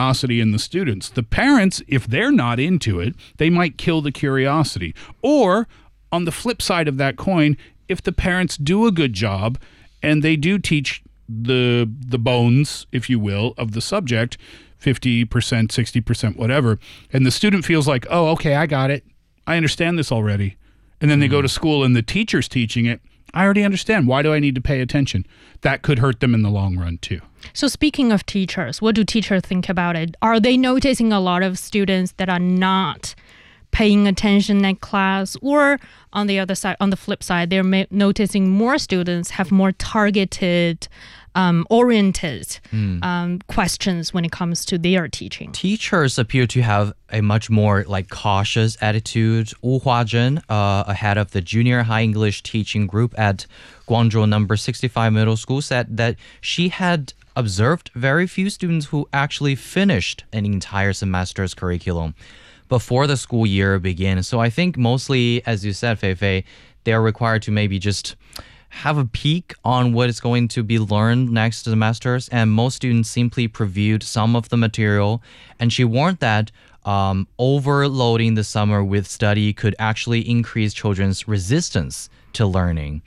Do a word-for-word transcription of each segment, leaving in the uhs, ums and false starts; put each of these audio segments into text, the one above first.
curiosity in the students. The parents, if they're not into it, they might kill the curiosity. Or on the flip side of that coin, if the parents do a good job and they do teach the the bones, if you will, of the subject, fifty percent, sixty percent, whatever, and the student feels like, oh, okay, I got it. I understand this already. And then they go to school and the teacher's teaching it. I already understand. Why do I need to pay attention? That could hurt them in the long run, too. So speaking of teachers, what do teachers think about it? Are they noticing a lot of students that are not paying attention in class? Or on the other side, on the flip side, they're ma- noticing more students have more targeted, um, oriented mm. um, questions when it comes to their teaching? Teachers appear to have a much more like cautious attitude. Wu Huazhen, uh, a head of the junior high English teaching group at Guangzhou number sixty-five Middle School, said that she had observed very few students who actually finished an entire semester's curriculum before the school year began. So I think mostly, as you said, Feifei, they're required to maybe just have a peek on what is going to be learned next semesters, and most students simply previewed some of the material. And she warned that um, overloading the summer with study could actually increase children's resistance to learning.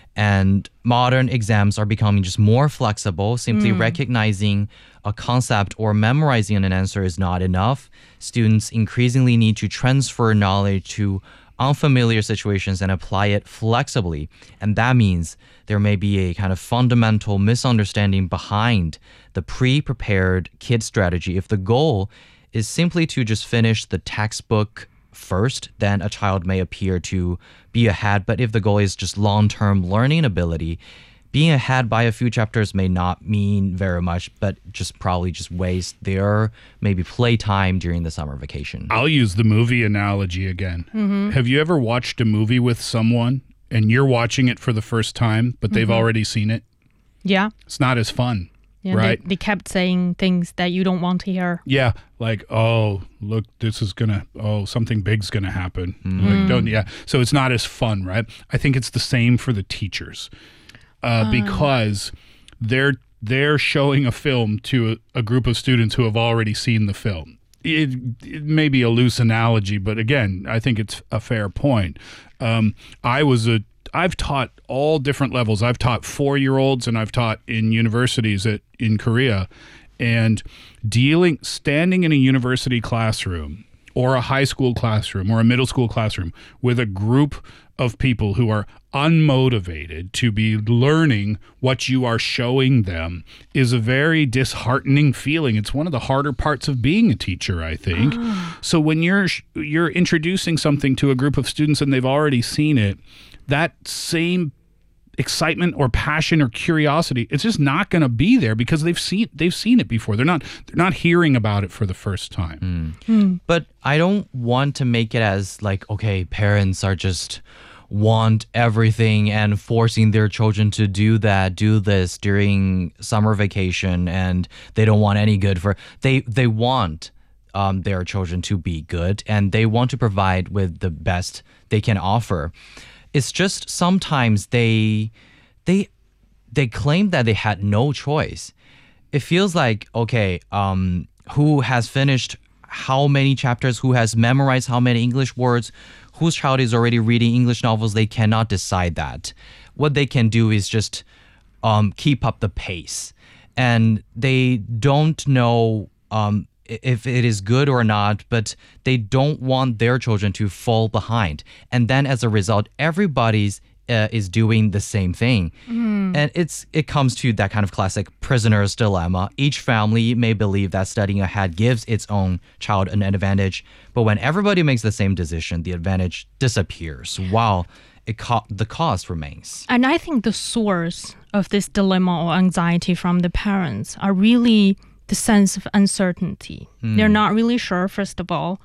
And modern exams are becoming just more flexible. Simply mm. recognizing a concept or memorizing an answer is not enough. Students increasingly need to transfer knowledge to unfamiliar situations and apply it flexibly. And that means there may be a kind of fundamental misunderstanding behind the pre-prepared kid strategy. If the goal is simply to just finish the textbook first, then a child may appear to be ahead. But if the goal is just long-term learning ability, being ahead by a few chapters may not mean very much, but just probably just waste their maybe playtime during the summer vacation. I'll use the movie analogy again. Mm-hmm. Have you ever watched a movie with someone and you're watching it for the first time, but they've mm-hmm. already seen it? Yeah. It's not as fun. Yeah, right? They, they kept saying things that you don't want to hear. Yeah, like, oh, look, this is going to, oh, something big's going to happen. Mm. Like, don't, yeah. So it's not as fun, right? I think it's the same for the teachers uh, uh. because they're they're showing a film to a, a group of students who have already seen the film. It, it may be a loose analogy, but again, I think it's a fair point. Um, I was a I've taught all different levels. I've taught four-year-olds and I've taught in universities at, in Korea. And dealing, standing in a university classroom or a high school classroom or a middle school classroom with a group of people who are unmotivated to be learning what you are showing them is a very disheartening feeling. It's one of the harder parts of being a teacher, I think. Oh. So when you're you're introducing something to a group of students and they've already seen it, that same excitement or passion or curiosity, it's just not going to be there because they've seen they've seen it before. They're not they're not hearing about it for the first time. Mm. Mm. But I don't want to make it as like, okay, parents are just want everything and forcing their children to do that, do this during summer vacation, and they don't want any good for they they want um, their children to be good, and they want to provide with the best they can offer. It's just sometimes they they they claim that they had no choice. It feels like, okay, um, who has finished how many chapters, who has memorized how many English words, whose child is already reading English novels, they cannot decide that. What they can do is just um, keep up the pace. And they don't know um, if it is good or not, but they don't want their children to fall behind. And then as a result, everybody's uh, is doing the same thing. Mm. And it's it comes to that kind of classic prisoner's dilemma. Each family may believe that studying ahead gives its own child an advantage, but when everybody makes the same decision, the advantage disappears while it co- the cost remains. And I think the source of this dilemma or anxiety from the parents are really the sense of uncertainty. Mm. They're not really sure, first of all,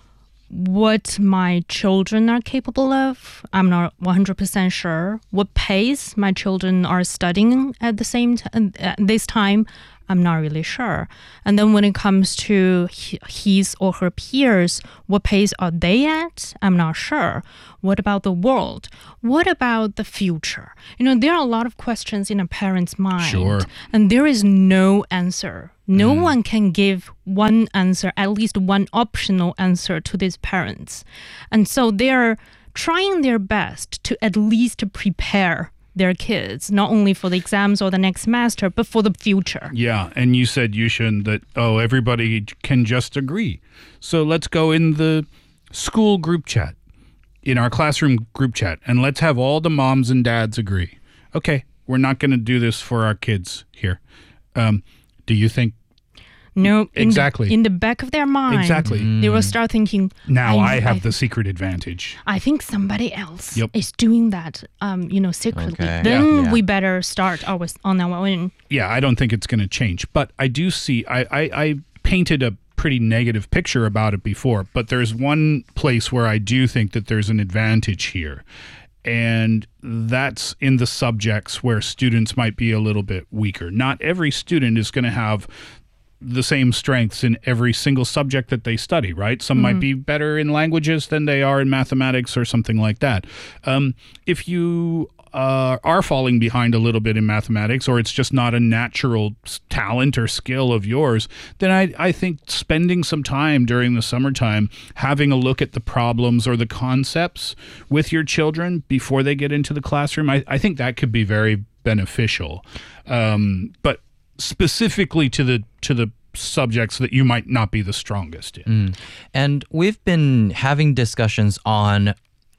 what my children are capable of. I'm not one hundred percent sure what pace my children are studying at the same t- at this time. I'm not really sure. And then when it comes to his or her peers, what pace are they at? I'm not sure. What about the world? What about the future? You know, there are a lot of questions in a parent's mind. Sure. And there is no answer, No one can give one answer, at least one optional answer to these parents. And so they're trying their best to at least prepare their kids, not only for the exams or the next semester, but for the future. Yeah, and you said, Yushin, that, oh, everybody can just agree. So let's go in the school group chat, in our classroom group chat, and let's have all the moms and dads agree. Okay, we're not going to do this for our kids here. Um, do you think? No, in exactly. The, in the back of their mind, exactly. they will start thinking, now I, I have I, the secret advantage. I think somebody else Yep. is doing that, um, you know, secretly. Okay. Then Yeah. Yeah. we better start our, on our own. Yeah, I don't think it's going to change. But I do see, I, I, I painted a pretty negative picture about it before, but there's one place where I do think that there's an advantage here. And that's in the subjects where students might be a little bit weaker. Not every student is going to have the same strengths in every single subject that they study, right? Some might be better in languages than they are in mathematics or something like that. Um, if you uh, are falling behind a little bit in mathematics, or it's just not a natural s- talent or skill of yours, then I, I think spending some time during the summertime having a look at the problems or the concepts with your children before they get into the classroom, I, I think that could be very beneficial. Um, but specifically to the to the subjects that you might not be the strongest in. And we've been having discussions on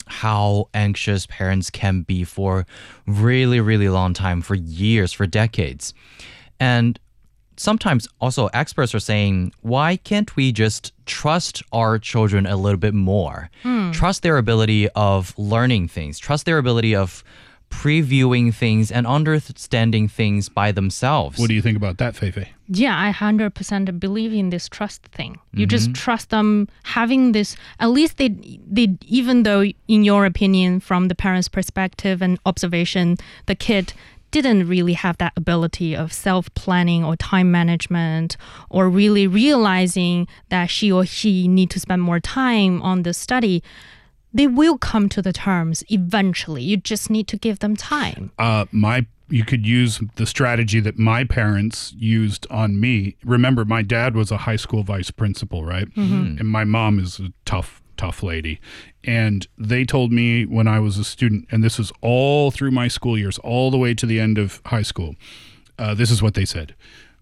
how anxious parents can be for really, really long time, for years, for decades. And sometimes also experts are saying, why can't we just trust our children a little bit more? Trust their ability of learning things, trust their ability of previewing things and understanding things by themselves. What do you think about that, Feifei? Yeah, I one hundred percent believe in this trust thing. You just trust them having this, at least they, they, even though in your opinion, from the parent's perspective and observation, the kid didn't really have that ability of self-planning or time management or really realizing that she or he need to spend more time on the study, they will come to the terms eventually. You just need to give them time. Uh, my you could use the strategy that my parents used on me. Remember, my dad was a high school vice principal, right? And my mom is a tough, tough lady. And they told me when I was a student, and this is all through my school years, all the way to the end of high school, uh, this is what they said.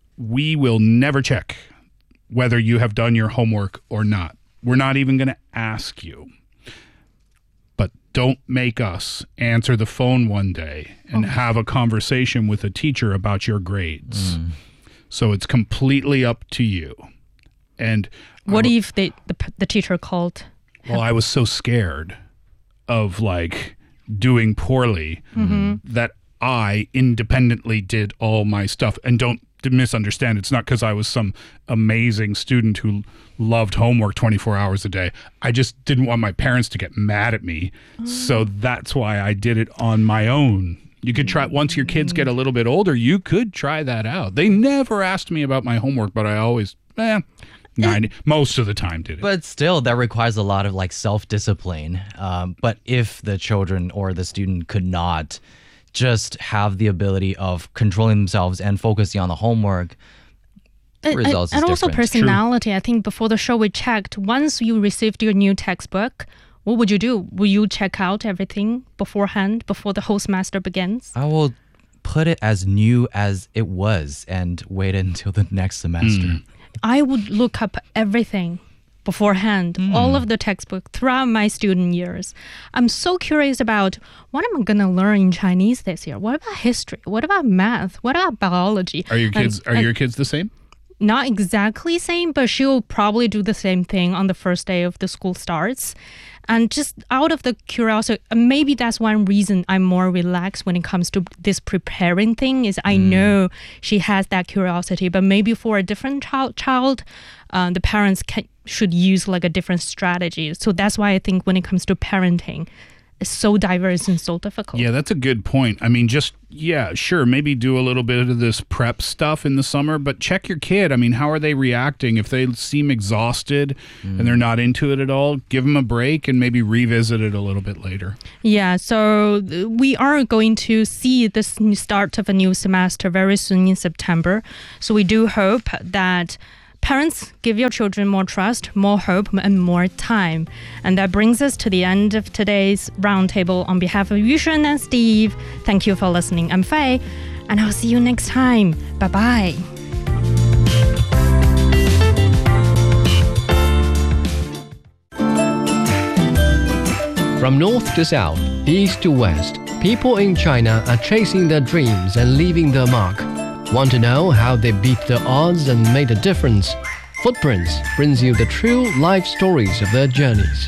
We will never check whether you have done your homework or not. We're not even going to ask you. But don't make us answer the phone one day and have a conversation with a teacher about your grades. So it's completely up to you. And What if they, the, the teacher called? well, I was so scared of like doing poorly that I independently did all my stuff. And don't misunderstand, it's not because I was some amazing student who loved homework twenty-four hours a day. I just didn't want my parents to get mad at me. So that's why I did it on my own. You could try, once your kids get a little bit older, you could try that out. They never asked me about my homework, but I always, eh, ninety, most of the time did it. But still, that requires a lot of like self-discipline. Um, but if the children or the student could not just have the ability of controlling themselves and focusing on the homework, the And- results and is also different. personality. I think before the show we checked, once you received your new textbook, what would you do? Will you check out everything beforehand, before the whole semester begins? I will put it as new as it was and wait until the next semester. I would look up everything beforehand, all of the textbook throughout my student years. I'm so curious about what am I going to learn in Chinese this year? What about history? What about math? What about biology? Are your And- kids are and your kids the same? not exactly same, but she'll probably do the same thing on the first day of the school starts. And just out of the curiosity, maybe that's one reason I'm more relaxed when it comes to this preparing thing is I know she has that curiosity, but maybe for a different child, child uh, the parents can, should use like a different strategy. So that's why I think when it comes to parenting, is so diverse and so difficult. Yeah, that's a good point. I mean, just, yeah, sure, maybe do a little bit of this prep stuff in the summer, but check your kid. I mean, how are they reacting? If they seem exhausted mm. and they're not into it at all, give them a break and maybe revisit it a little bit later. Yeah, so we are going to see this start of a new semester very soon in September. So we do hope that parents, give your children more trust, more hope, and more time. And that brings us to the end of today's roundtable. On behalf of Yusheng and Steve, thank you for listening. I'm Faye, and I'll see you next time. Bye-bye. From north to south, east to west, people in China are chasing their dreams and leaving their mark. Want to know how they beat the odds and made a difference? Footprints brings you the true life stories of their journeys.